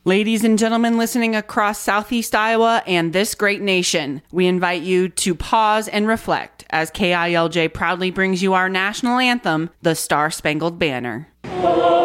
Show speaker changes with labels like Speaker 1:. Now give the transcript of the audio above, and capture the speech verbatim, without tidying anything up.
Speaker 1: Ladies and gentlemen listening across Southeast Iowa and this great nation, we invite you to pause and reflect as K I L J proudly brings you our national anthem, the Star Spangled Banner.